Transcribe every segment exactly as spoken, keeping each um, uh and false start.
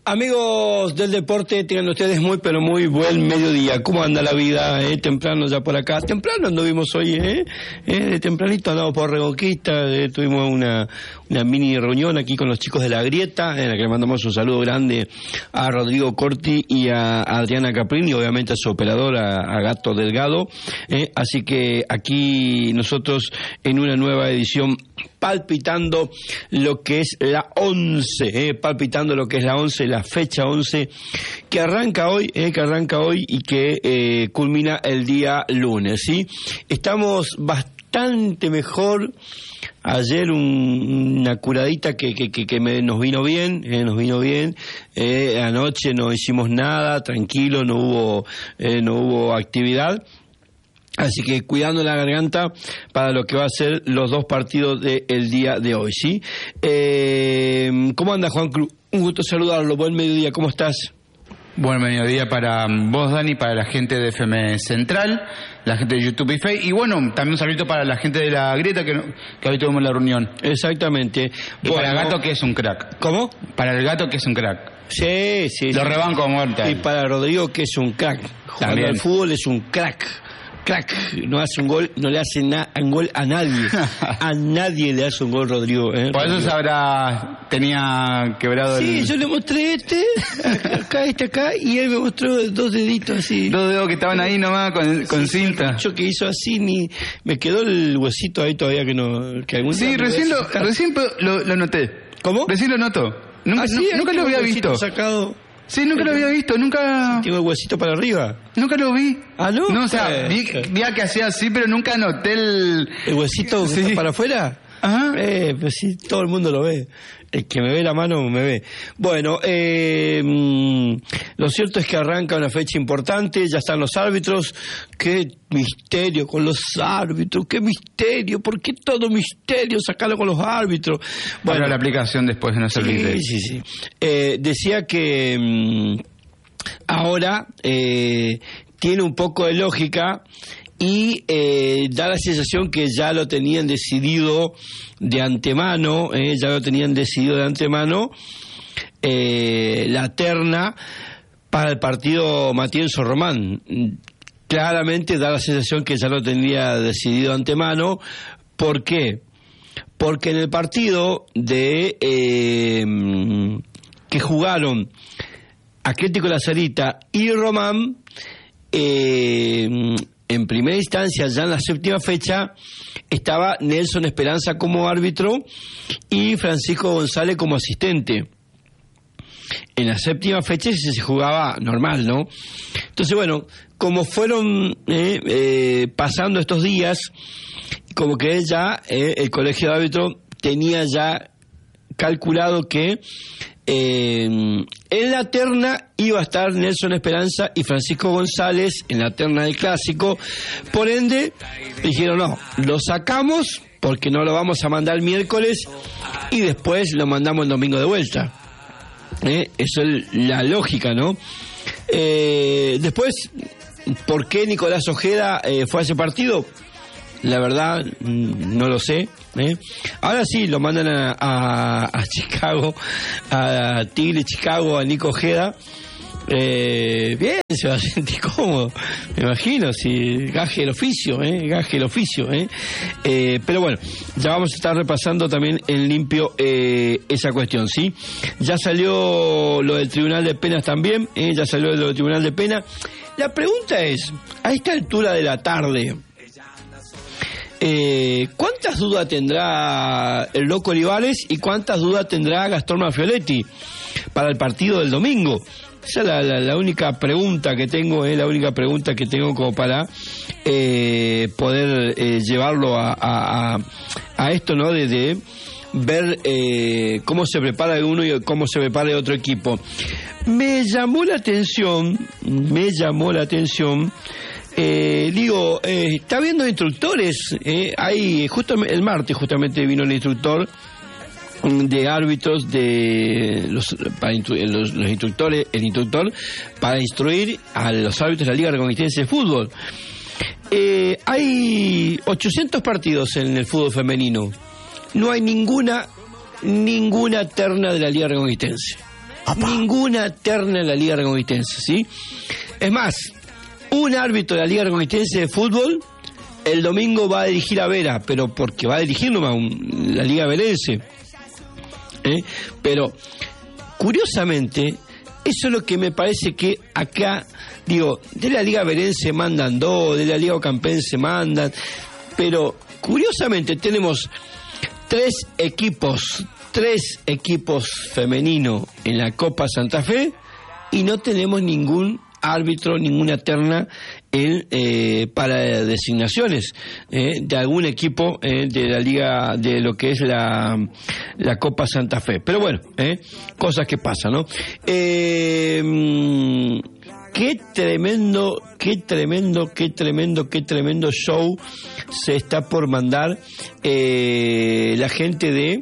Amigos del deporte, tengan ustedes muy pero muy buen mediodía. ¿Cómo anda la vida? Eh? Temprano ya por acá. Temprano anduvimos hoy, ¿eh? eh tempranito andamos por Reconquista. Eh, tuvimos una, una mini reunión aquí con los chicos de La Grieta, en la que le mandamos un saludo grande a Rodrigo Corti y a Adriana Caprini, obviamente a su operadora, a Gato Delgado. Eh, así que aquí nosotros en una nueva edición palpitando lo que es la once, eh, palpitando lo que es la once, la fecha once, que arranca hoy, eh, que arranca hoy y que eh, culmina el día lunes, ¿sí? Estamos bastante mejor. Ayer un, una curadita que, que, que, que me, nos vino bien, eh, nos vino bien. Eh, anoche no hicimos nada, tranquilo, no hubo, eh, no hubo actividad. Así que cuidando la garganta para lo que va a ser los dos partidos del día de hoy, ¿sí? Eh, ¿Cómo anda, Juan Cruz? Un gusto saludarlo. Buen mediodía, ¿cómo estás? Buen mediodía para vos, Dani, para la gente de F M Central, la gente de YouTube y Face, y bueno, también un saludo para la gente de La Grieta que, que hoy tuvimos la reunión. Exactamente. Y bueno, para el Gato, que es un crack. ¿Cómo? Para el Gato, que es un crack. Sí, sí. Lo sí. rebanco a muerte. Y para Rodrigo, que es un crack. Jugando al fútbol es un crack. Crack, no hace un gol, no le hace na- un gol a nadie. A nadie le hace un gol, Rodrigo. ¿eh? Por eso se habrá, tenía quebrado sí, el... yo le mostré este, acá, este acá, y él me mostró dos deditos así. Dos dedos que estaban ahí nomás con, con sí, cinta. Yo que hizo así, ni me quedó el huesito ahí todavía que no... Que algún sí, recién, lo, recién lo, lo noté. ¿Cómo? Recién lo noto. Nunca, ¿Ah, sí? no, nunca lo había visto. Sacado. Sí, nunca lo había visto, nunca... Tengo el huesito para arriba. Nunca lo vi. ¿Ah, no? No, o sea, eh, vi, vi que hacía así, pero nunca noté el... ¿El huesito sí. para afuera? Ajá. Eh, pues sí, todo el mundo lo ve. El que me ve la mano me ve. Bueno, eh, mmm, lo cierto es que arranca una fecha importante, ya están los árbitros. Qué misterio con los árbitros, qué misterio, ¿por qué todo misterio sacarlo con los árbitros? Bueno, para la aplicación después, no se olvide. Sí, sí, sí. Eh, decía que mmm, ahora eh, tiene un poco de lógica. Y eh, da la sensación que ya lo tenían decidido de antemano, eh, ya lo tenían decidido de antemano, eh, la terna para el partido Matienzo Román. Claramente da la sensación que ya lo tenía decidido de antemano. ¿Por qué? Porque en el partido de eh, que jugaron Atlético La Sarita y Román, eh, en primera instancia, ya en la séptima fecha, estaba Nelson Esperanza como árbitro y Francisco González como asistente. En la séptima fecha se jugaba normal, ¿no? Entonces, bueno, como fueron eh, eh, pasando estos días, como que ya eh, el colegio de árbitros tenía ya calculado que Eh, en la terna iba a estar Nelson Esperanza y Francisco González en la terna del clásico. Por ende dijeron no, lo sacamos porque no lo vamos a mandar el miércoles y después lo mandamos el domingo de vuelta. ¿Eh? Eso es la lógica, ¿no? Eh, después, ¿por qué Nicolás Ojeda eh, fue a ese partido? La verdad, no lo sé. ¿eh? Ahora sí, lo mandan a, a, a Chicago, a Tigre Chicago, a Nico Ojeda. Eh, bien, se va a sentir cómodo, me imagino, si gaje el oficio, ¿eh? gaje el oficio. ¿eh? Eh, pero bueno, ya vamos a estar repasando también en limpio eh, esa cuestión, ¿sí? Ya salió lo del Tribunal de Penas también, ¿eh? ya salió lo del Tribunal de Penas. La pregunta es, a esta altura de la tarde, Eh, ¿cuántas dudas tendrá el Loco Olivares y cuántas dudas tendrá Gastón Mafioletti para el partido del domingo? Esa es la, la, la única pregunta que tengo, es eh, la única pregunta que tengo como para eh, poder eh, llevarlo a, a, a, a esto, ¿no? De, de ver eh, cómo se prepara uno y cómo se prepara el otro equipo. Me llamó la atención, me llamó la atención. Eh, digo, eh, está viendo instructores, eh, hay justo el martes justamente vino el instructor de árbitros de los, para instru- los, los instructores, el instructor para instruir a los árbitros de la Liga Reconquistense de Fútbol. Eh, hay ochocientos partidos en el fútbol femenino, no hay ninguna ninguna terna de la Liga Reconquistense. Apa. Ninguna terna en la Liga Reconquitense, ¿sí? Es más, un árbitro de la Liga Reconquitense de fútbol el domingo va a dirigir a Vera, pero porque va a dirigir nomás un, la Liga Verense. ¿Eh? Pero, curiosamente, eso es lo que me parece que acá, digo, de la Liga Verense mandan dos, de la Liga Ocampense mandan, pero curiosamente tenemos tres equipos, tres equipos femeninos en la Copa Santa Fe y no tenemos ningún árbitro, ninguna terna en, eh, para designaciones eh, de algún equipo eh, de la liga, de lo que es la, la Copa Santa Fe. Pero bueno, eh, cosas que pasan, ¿no? Eh, qué tremendo, qué tremendo, qué tremendo, qué tremendo show se está por mandar eh, la gente de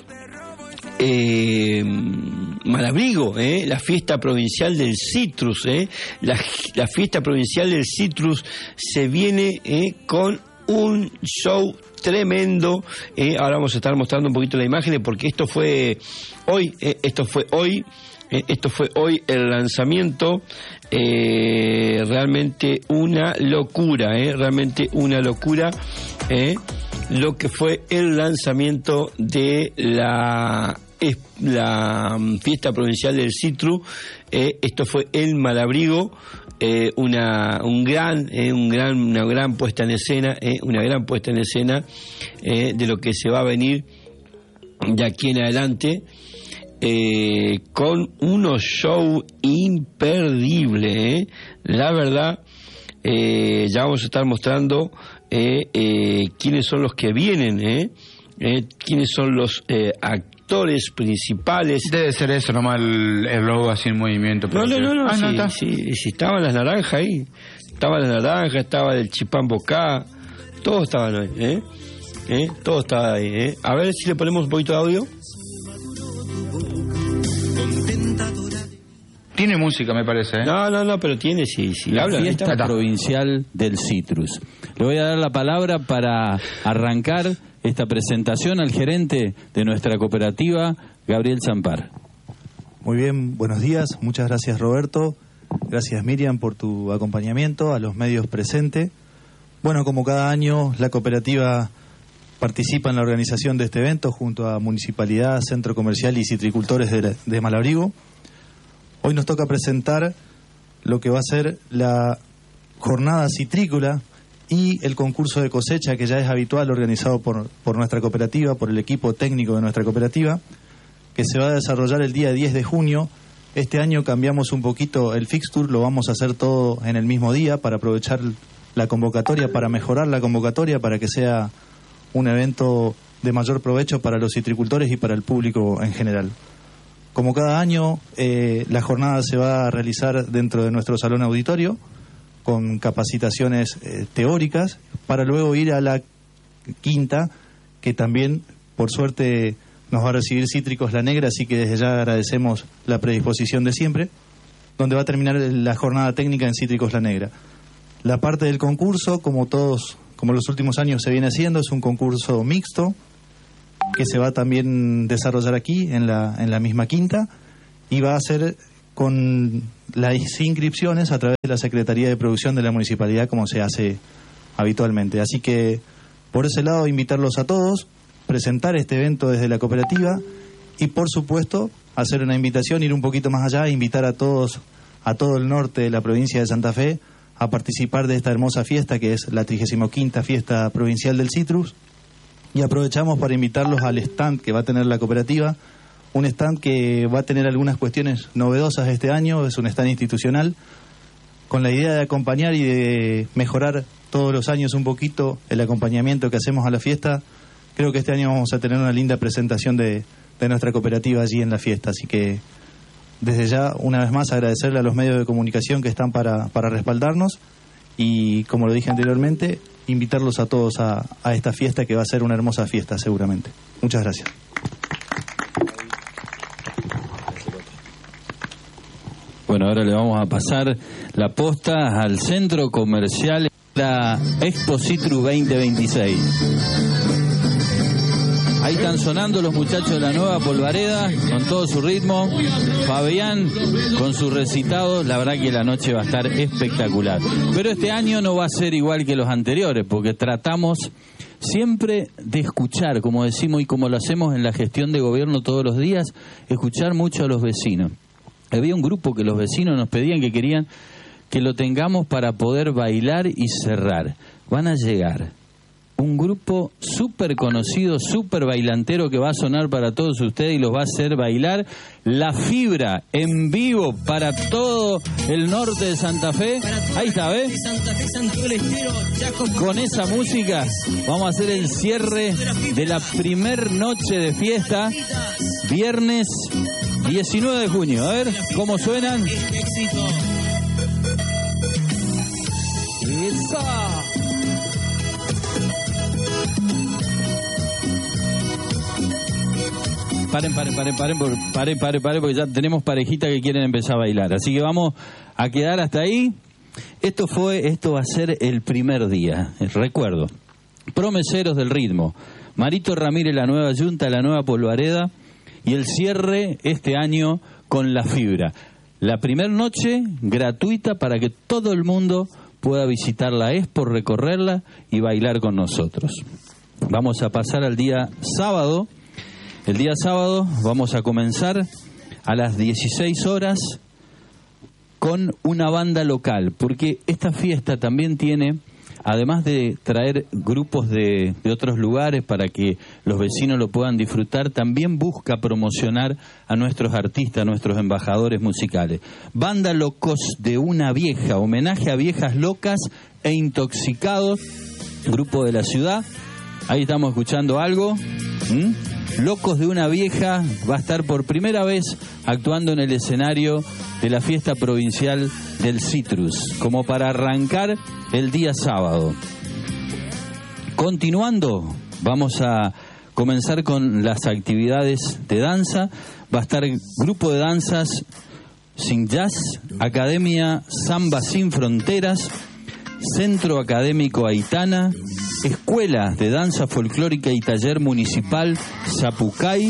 Eh, Malabrigo, eh, la fiesta provincial del citrus, eh, la, la fiesta provincial del citrus se viene eh, con un show tremendo. Eh, ahora vamos a estar mostrando un poquito la imagen porque esto fue hoy, eh, esto fue hoy, eh, esto fue hoy el lanzamiento. Eh, realmente una locura, eh, realmente una locura. Eh, lo que fue el lanzamiento de la es la fiesta provincial del Citru. Eh, esto fue en Malabrigo, eh, una un gran eh, un gran una gran puesta en escena, eh, una gran puesta en escena eh, de lo que se va a venir de aquí en adelante, eh, con unos shows imperdibles, eh. La verdad, eh, ya vamos a estar mostrando eh, eh, quiénes son los que vienen, eh, eh, quiénes son los eh, actores principales. Debe ser eso nomás, el, el logo así en movimiento. No, no, no, no, ah, sí, no está. sí, sí, estaban las naranjas ahí, estaba la naranja, estaba el chipán bocá, todos estaban ahí, ¿eh? ¿Eh? Todo estaba ahí, ¿eh? A ver si le ponemos un poquito de audio. Tiene música, me parece, ¿eh? No, no, no, pero tiene, sí, sí. La habla, fiesta está. provincial del citrus. Le voy a dar la palabra para arrancar esta presentación al gerente de nuestra cooperativa, Gabriel Zampar. Muy bien, buenos días. Muchas gracias, Roberto. Gracias, Miriam, por tu acompañamiento, a los medios presentes. Bueno, como cada año, la cooperativa participa en la organización de este evento junto a Municipalidad, Centro Comercial y Citricultores de, de Malabrigo. Hoy nos toca presentar lo que va a ser la jornada citrícola y el concurso de cosecha, que ya es habitual, organizado por, por nuestra cooperativa, por el equipo técnico de nuestra cooperativa, que se va a desarrollar el día diez de junio. Este año cambiamos un poquito el fixture, lo vamos a hacer todo en el mismo día para aprovechar la convocatoria, para mejorar la convocatoria, para que sea un evento de mayor provecho para los citricultores y para el público en general. Como cada año, eh, la jornada se va a realizar dentro de nuestro salón auditorio, con capacitaciones eh, teóricas, para luego ir a la quinta, que también, por suerte, nos va a recibir Cítricos La Negra, así que desde ya agradecemos la predisposición de siempre, donde va a terminar la jornada técnica en Cítricos La Negra. La parte del concurso, como todos, como los últimos años se viene haciendo, es un concurso mixto, que se va a también desarrollar aquí, en la, en la misma quinta, y va a ser con las inscripciones a través de la Secretaría de Producción de la Municipalidad, como se hace habitualmente. Así que, por ese lado, invitarlos a todos, presentar este evento desde la cooperativa y, por supuesto, hacer una invitación, ir un poquito más allá e invitar a todos, a todo el norte de la provincia de Santa Fe, a participar de esta hermosa fiesta, que es la trigésima quinta Fiesta Provincial del Citrus. Y aprovechamos para invitarlos al stand que va a tener la cooperativa, un stand que va a tener algunas cuestiones novedosas este año, es un stand institucional, con la idea de acompañar y de mejorar todos los años un poquito el acompañamiento que hacemos a la fiesta. Creo que este año vamos a tener una linda presentación de, de nuestra cooperativa allí en la fiesta, así que desde ya, una vez más, agradecerle a los medios de comunicación que están para, para respaldarnos y, como lo dije anteriormente, invitarlos a todos a, a esta fiesta, que va a ser una hermosa fiesta seguramente. Muchas gracias. Bueno, ahora le vamos a pasar la posta al Centro Comercial, la Expo Citrus veinte veintiséis. Ahí están sonando los muchachos de la Nueva Polvareda con todo su ritmo. Fabián con su recitado. La verdad que la noche va a estar espectacular. Pero este año no va a ser igual que los anteriores, porque tratamos siempre de escuchar, como decimos y como lo hacemos en la gestión de gobierno todos los días, escuchar mucho a los vecinos. Había un grupo que los vecinos nos pedían que querían que lo tengamos para poder bailar y cerrar. Van a llegar un grupo súper conocido, súper bailantero que va a sonar para todos ustedes y los va a hacer bailar. La Fibra, en vivo para todo el norte de Santa Fe. Ahí está, ¿ves? Con esa música vamos a hacer el cierre de la primer noche de fiesta, viernes diecinueve de junio. A ver cómo suenan. ¡Esa! Paren, paren, paren, paren, paren, paren, paren, porque ya tenemos parejitas que quieren empezar a bailar. Así que vamos a quedar hasta ahí. Esto fue, esto va a ser el primer día. Recuerdo, Promeseros del Ritmo, Marito Ramírez, la Nueva Yunta, la Nueva Polvareda, y el cierre este año con La Fibra. La primera noche gratuita para que todo el mundo pueda visitar la Expo, recorrerla y bailar con nosotros. Vamos a pasar al día sábado. El día sábado vamos a comenzar a las dieciséis horas con una banda local, porque esta fiesta también tiene, además de traer grupos de, de otros lugares para que los vecinos lo puedan disfrutar, también busca promocionar a nuestros artistas, a nuestros embajadores musicales. Banda Locos de una Vieja, homenaje a viejas locas e intoxicados, grupo de la ciudad. Ahí estamos escuchando algo. ¿Mm? Locos de una Vieja va a estar por primera vez actuando en el escenario de la fiesta provincial del Citrus, como para arrancar el día sábado. Continuando, vamos a comenzar con las actividades de danza. Va a estar grupo de danzas Sin Jazz, Academia Samba Sin Fronteras, Centro Académico Aitana, Escuela de Danza Folclórica y Taller Municipal Zapucay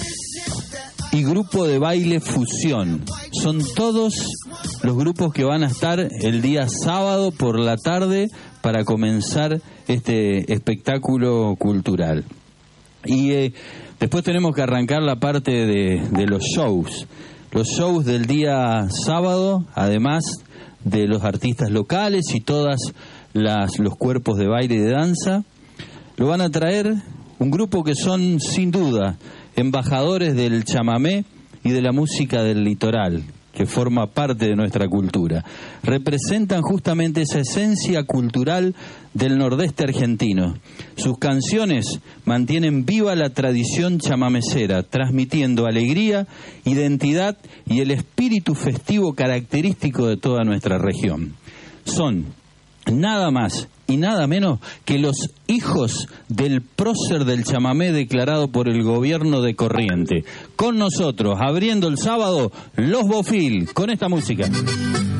y Grupo de Baile Fusión. Son todos los grupos que van a estar el día sábado por la tarde para comenzar este espectáculo cultural. Y eh, después tenemos que arrancar la parte de, de los shows. Los shows del día sábado, además de los artistas locales y todas las los cuerpos de baile y de danza, lo van a traer un grupo que son sin duda embajadores del chamamé y de la música del litoral, que forma parte de nuestra cultura. Representan justamente esa esencia cultural del nordeste argentino. Sus canciones mantienen viva la tradición chamamecera, transmitiendo alegría, identidad y el espíritu festivo característico de toda nuestra región. Son nada más y nada menos que los hijos del prócer del chamamé declarado por el gobierno de Corriente. Con nosotros, abriendo el sábado, Los Bofil, con esta música.